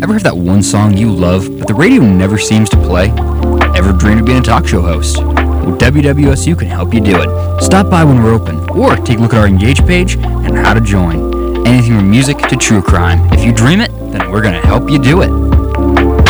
Ever have that one song you love, but the radio never seems to play? Ever dreamed of being a talk show host? Well, WWSU can help you do it. Stop by when we're open, or take a look at our Engage page and how to join. Anything from music to true crime. If you dream it, then we're going to help you do it.